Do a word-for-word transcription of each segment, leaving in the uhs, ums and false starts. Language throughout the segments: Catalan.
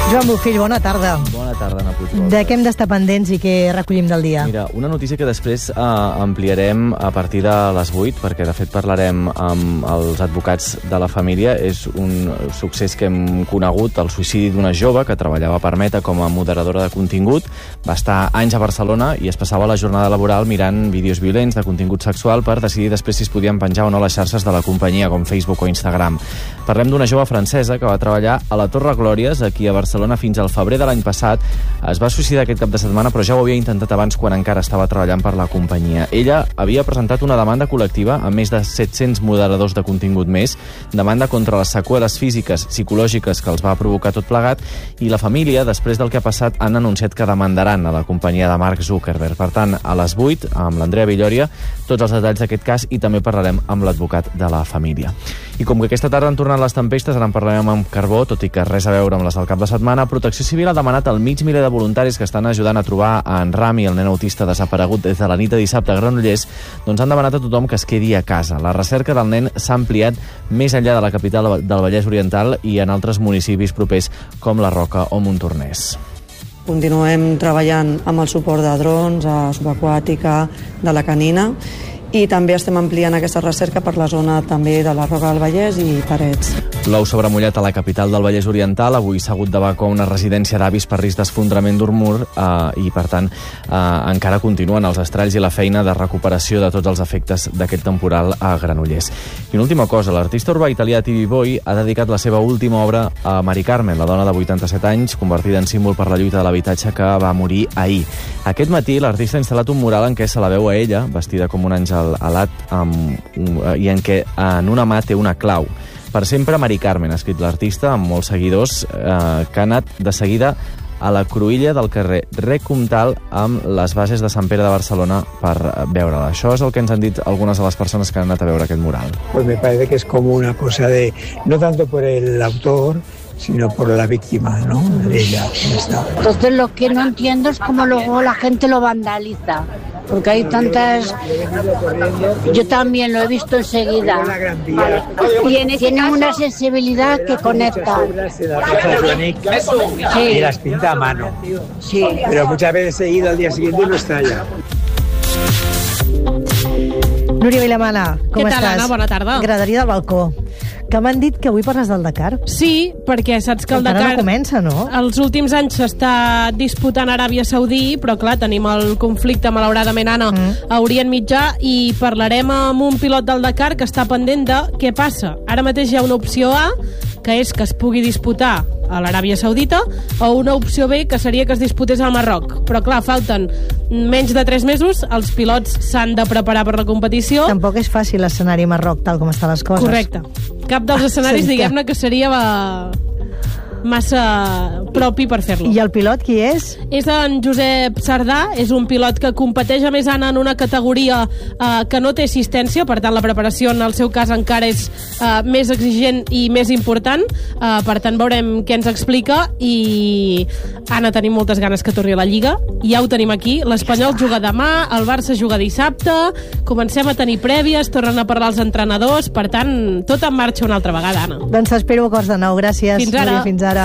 Joan Bofill, bona tarda. Bona tarda, Ana Puigdemont. De què hem d'estar pendents i què recollim del dia? Mira, una notícia que després eh, ampliarem a partir de les vuit, perquè de fet parlarem amb els advocats de la família. És un succés que hem conegut, el suïcidi d'una jove que treballava per Meta com a moderadora de contingut. Va estar anys a Barcelona i es passava la jornada laboral mirant vídeos violents de contingut sexual per decidir després si es podien penjar o no les xarxes de la companyia, com Facebook o Instagram. Parlem d'una jove francesa que va treballar a la Torre Glòries, aquí a Barcelona, fins al febrer de l'any passat. Es va suïcidar aquest cap de setmana, però ja ho havia intentat abans quan encara estava treballant per la companyia. Ella havia presentat una demanda col·lectiva amb més de set-cents moderadors de contingut més, demanda contra les seqüeles físiques, psicològiques que els va provocar tot plegat, i la família, després del que ha passat, han anunciat que demandaran a la companyia de Mark Zuckerberg. Per tant, a les vuit, amb l'Andrea Villòria, tots els detalls d'aquest cas, i també parlarem amb l'advocat de la família. I com que aquesta tarda han tornat les tempestes, ara en parlarem amb Carbó, tot i que res a veure amb les del cap de setmana. Protecció Civil ha demanat al mig miler de voluntaris que estan ajudant a trobar a en Rami, el nen autista desaparegut des de la nit de dissabte a Granollers, doncs han demanat a tothom que es quedi a casa. La recerca del nen s'ha ampliat més enllà de la capital del Vallès Oriental i en altres municipis propers com la Roca o Montornès. Continuem treballant amb el suport de drons, a subaquàtica, de la canina, i també estem ampliant aquesta recerca per la zona també de la Roca del Vallès i Parets. L'ou sobremullat a la capital del Vallès Oriental. Avui s'ha hagut d'evacuar una residència d'avis per risc d'esfondrament d'un mur eh, i, per tant, eh, encara continuen els estralls i la feina de recuperació de tots els efectes d'aquest temporal a Granollers. I una última cosa, l'artista urbà italià Tibi Boy ha dedicat la seva última obra a Mari Carmen, la dona de vuitanta-set anys, convertida en símbol per la lluita de l'habitatge, que va morir ahir. Aquest matí l'artista ha instal·lat un mural en què se la veu a ella, vestida com un àngel alat, amb, i en què en una mà té una clau. Per sempre Mari Carmen, ha escrit l'artista, amb molts seguidors, eh, que ha anat de seguida a la cruïlla del carrer Rec Comtal amb les bases de Sant Pere de Barcelona per veure-la. Això és el que ens han dit algunes de les persones que han anat a veure aquest mural. Pues me parece que es como una cosa de, no tanto por el autor, sino por la víctima, ¿no? Ella. Está. Entonces lo que no entiendo es cómo luego la gente lo vandaliza, porque hay tantas... Yo también lo he visto enseguida. Tiene, tiene una sensibilidad que conecta. Sí. Y las pinta a mano. Sí. Pero muchas veces he ido al día siguiente y no está allá. Núria Vilamala, com Què estàs? tal, Anna? Bona tarda. Graderia del balcó. Que m'han dit que avui parles del Dakar. Sí, perquè saps que el Encara Dakar... no comença, no? Els últims anys s'està disputant a Aràbia Saudí, però clar, tenim el conflicte, malauradament, Anna, mm. a Orient Mitjà, i parlarem amb un pilot del Dakar que està pendent de què passa. Ara mateix hi ha una opció A, que és que es pugui disputar a l'Aràbia Saudita, o una opció B, que seria que es disputés al Marroc. Però clar, falten menys de tres mesos, els pilots s'han de preparar per la competició. Tampoc és fàcil l'escenari Marroc, tal com estan les coses. Correcte. Cap dels escenaris, sí, diguem-ne, que seria va... massa propi per fer-lo. I el pilot qui és? És en Josep Sardà, és un pilot que competeix a més Anna en una categoria eh, que no té assistència, per tant la preparació en el seu cas encara és eh, més exigent i més important, eh, per tant veurem què ens explica. I Anna, tenim moltes ganes que torni a la Lliga, ja ho tenim aquí, l'Espanyol juga demà, el Barça juga dissabte, comencem a tenir prèvies, tornen a parlar els entrenadors, per tant tot en marxa una altra vegada, Anna. Doncs t'espero a quarts de nou, gràcies. Fins ara. Núria, fins ara.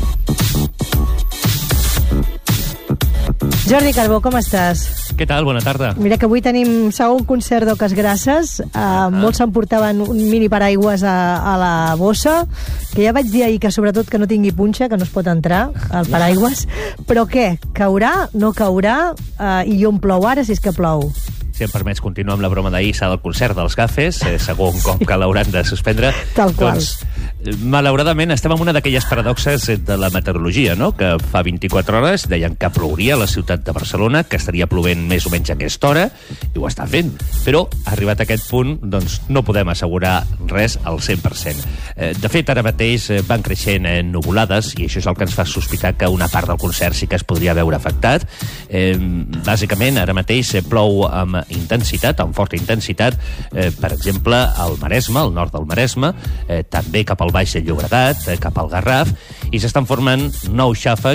Jordi Carbó, com estàs? Què tal? Bona tarda. Mira que avui tenim segon concert d'Oques Grasses. Uh, ah. Molts s'emportaven un mini paraigües a, a la bossa, que ja vaig dir ahir que sobretot que no tingui punxa, que no es pot entrar al paraigües. Però què? Caurà? No caurà? Uh, I on plou ara, si és que plou? Si em permets, continuo amb la broma d'ahir del concert dels Cafes, eh, segon cop que l'hauran de suspendre. Tal qual. Doncs, malauradament, estem en una d'aquelles paradoxes de la meteorologia, no? Que fa vint-i-quatre hores deien que plouria a la ciutat de Barcelona, que estaria plovent més o menys a aquesta hora, i ho està fent. Però, arribat a aquest punt, doncs no podem assegurar res al cent per cent. Eh, de fet, ara mateix eh, van creixent eh, nuvolades, i això és el que ens fa sospitar que una part del concert sí que es podria veure afectat. Eh, bàsicament, ara mateix eh, plou amb intensitat, amb forta intensitat, eh, per exemple, al Maresme, al nord del Maresme, eh, també cap al Baix de Llobregat, eh, cap al Garraf, i s'estan formant nous xàfecs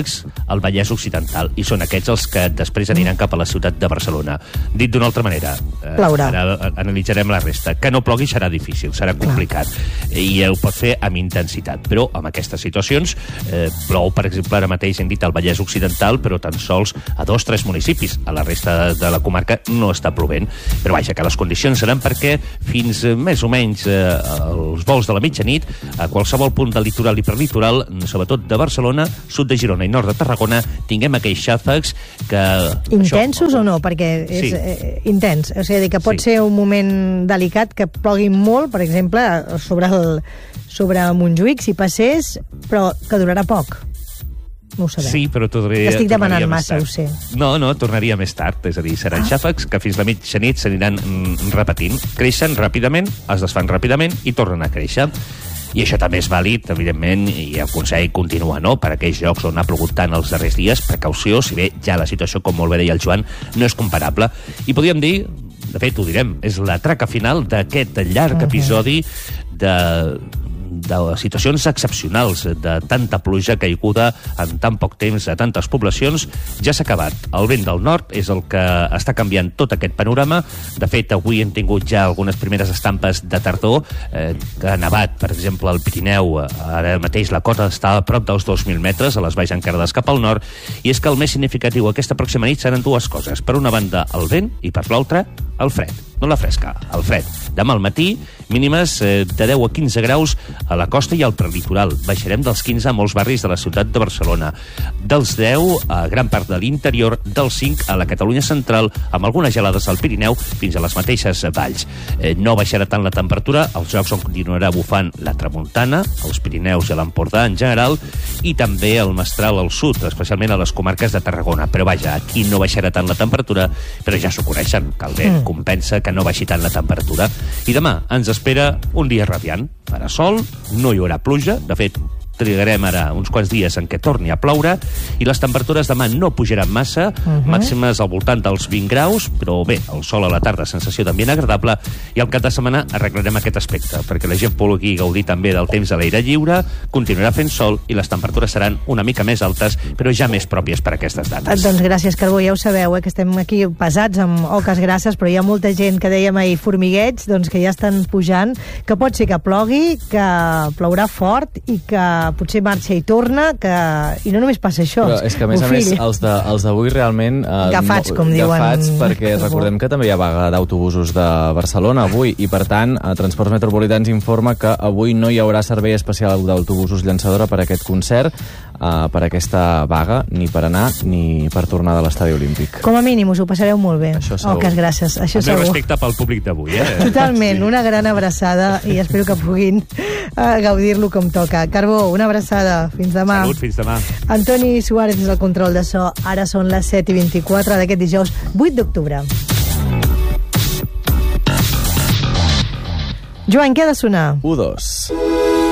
al Vallès Occidental, i són aquests els que després aniran cap a la ciutat de Barcelona. Dit d'una altra manera, eh, ara analitzarem la resta. Que no plogui serà difícil, serà complicat, i ho pot fer amb intensitat, però amb aquestes situacions eh, plou, per exemple, ara mateix hem dit al Vallès Occidental, però tan sols a dos o tres municipis. A la resta de la comarca no està plovent, però vaja, que les condicions seran perquè fins eh, més o menys eh, els vols de la mitjanit, a qualsevol punt del litoral i prelitoral, sobretot de Barcelona, sud de Girona i nord de Tarragona, tinguem aquells xàfecs que... Intensos això... o no? Perquè és sí. eh, intens. O sigui, que pot sí. ser un moment delicat, que plogui molt, per exemple, sobre, el, sobre Montjuïc, si passés, però que durarà poc. No ho sabem. Sí, però tornaria, Estic demanant massa, tard. ho sé. No, no, tornaria més tard. És a dir, seran ah. xàfecs que fins la mitjanit s'aniran mm, repetint. Creixen ràpidament, es desfan ràpidament i tornen a créixer. I això també és vàlid, evidentment, i el Consell continua, no?, per aquells llocs on ha plogut tant els darrers dies. Precaució, si bé ja la situació, com molt bé deia el Joan, no és comparable. I podríem dir, de fet ho direm, és la traca final d'aquest llarg uh-huh. episodi de... de situacions excepcionals, de tanta pluja caiguda en tan poc temps a tantes poblacions. Ja s'ha acabat. El vent del nord és el que està canviant tot aquest panorama. De fet, avui hem tingut ja algunes primeres estampes de tardor, eh, que ha nevat, per exemple, al Pirineu. Ara mateix la cota està a prop dels dos mil metres, a les valls encarades cap al nord, i és que el més significatiu aquesta pròxima nit seran dues coses. Per una banda, el vent, i per l'altra, el fred. No la fresca, el fred. Demà al matí, mínimes eh, de deu a quinze graus a la costa i al prelitoral. Baixarem dels quinze a molts barris de la ciutat de Barcelona. Dels deu a gran part de l'interior, dels cinc a la Catalunya central, amb algunes gelades al Pirineu fins a les mateixes valls. Eh, no baixarà tant la temperatura, als llocs on continuarà bufant la tramuntana, als Pirineus i a l'Empordà en general, i també el mestral al sud, especialment a les comarques de Tarragona. Però vaja, aquí no baixarà tant la temperatura, però ja s'ho coneixen, que el vent mm. compensa que no baixi tant la temperatura. I demà ens espera un dia radiant. Farà sol, no hi haurà pluja, de fet, trigarem ara uns quants dies en què torni a ploure, i les temperatures demà no pujaran massa, uh-huh. màximes al voltant dels vint graus, però bé, el sol a la tarda, sensació d'ambient agradable, i al cap de setmana arreglarem aquest aspecte, perquè la gent pugui gaudir també del temps a l'aire lliure, continuarà fent sol, i les temperatures seran una mica més altes, però ja més pròpies per a aquestes dates. Doncs gràcies, Carbó, ja ho sabeu, eh, que estem aquí pesats amb oques grasses, però hi ha molta gent que dèiem ahir formiguets, doncs que ja estan pujant, que pot ser que plogui, que plourà fort, i que potser marxa i torna, que... i no només passa això. Però és que, a més a més, els de, els d'avui realment... Eh, Gafats, com diuen. Gafats, perquè recordem que també hi ha vaga d'autobusos de Barcelona avui, i per tant, a Transports Metropolitans informa que avui no hi haurà servei especial d'autobusos llançadora per a aquest concert, eh, per aquesta vaga, ni per anar ni per tornar de l'Estadi Olímpic. Com a mínim us ho passareu molt bé. Això segur. Oques grasses, això segur. El meu respecte pel públic d'avui, eh? Totalment, sí. Una gran abraçada, i espero que puguin uh, gaudir-lo com toca. Carbó, una abraçada. Fins demà. Salut, fins demà. Antoni Suárez és el control de so. Ara són les set i vint-i-quatre d'aquest dijous vuit d'octubre. Joan, què ha de sonar? u dos.